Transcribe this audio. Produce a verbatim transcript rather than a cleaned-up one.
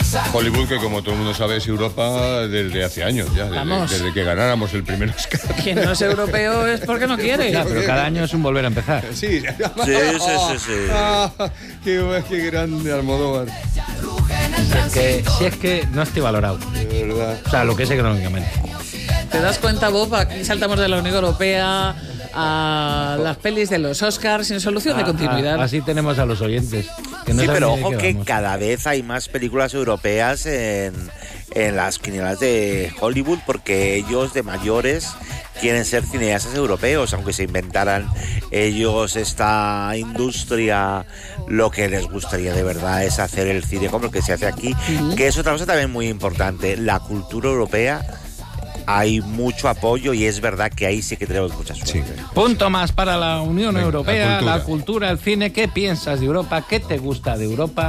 Hollywood, que como todo el mundo sabe es Europa desde hace años ya, desde, desde que ganáramos el primer Oscar. Quien no es europeo es porque no quiere. Ya, pero cada año es un volver a empezar. Sí, sí, sí, sí, sí. Ah, qué, qué grande Almodóvar. Si es que, si es que no estoy valorado. De verdad. O sea, lo que es económicamente. ¿Te das cuenta, Bob? Aquí saltamos de la Unión Europea a las pelis de los Oscars sin solución de continuidad. A, a, así tenemos a los oyentes. Que no sí, pero ojo que vamos. Cada vez hay más películas europeas en, en las quinielas de Hollywood, porque ellos de mayores quieren ser cineastas europeos, aunque se inventaran ellos esta industria. Lo que les gustaría de verdad es hacer el cine como el que se hace aquí, uh-huh. que es otra cosa también muy importante, la cultura europea. Hay mucho apoyo y es verdad que ahí sí que tenemos mucha suerte. Sí. Punto más para la Unión Venga, Europea, la cultura. la cultura, el cine. ¿Qué piensas de Europa? ¿Qué te gusta de Europa?